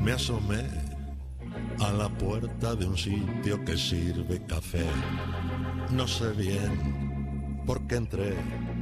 Me asomé a la puerta de un sitio que sirve café. No sé bien por qué entré.